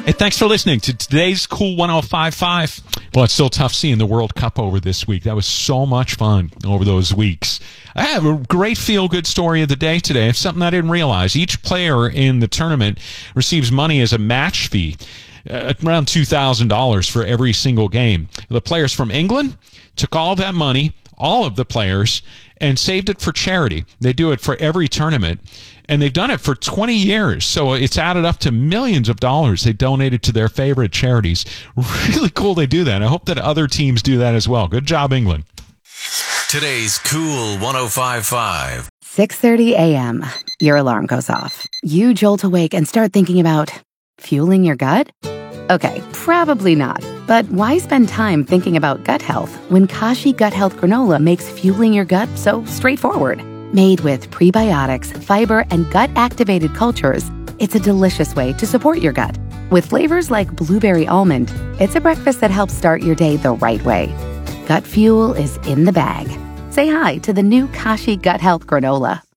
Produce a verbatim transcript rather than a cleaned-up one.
Hey, thanks for listening to today's Cool one oh five point five. Well, it's still tough seeing the World Cup over this week. That was so much fun over those weeks. I have a great feel-good story of the day today. It's something I didn't realize. Each player in the tournament receives money as a match fee, uh, around two thousand dollars for every single game. The players from England took all that money, all of the players, and saved it for charity. They do it for every tournament. And they've done it for twenty years, so it's added up to millions of dollars they donated to their favorite charities. Really cool they do that. I hope that other teams do that as well. Good job, England. Today's Cool one oh five point five. six thirty a.m. Your alarm goes off. You jolt awake and start thinking about fueling your gut? Okay, probably not. But why spend time thinking about gut health when Kashi Gut Health Granola makes fueling your gut so straightforward? Made with prebiotics, fiber, and gut-activated cultures, it's a delicious way to support your gut. With flavors like blueberry almond, it's a breakfast that helps start your day the right way. Gut fuel is in the bag. Say hi to the new Kashi Gut Health Granola.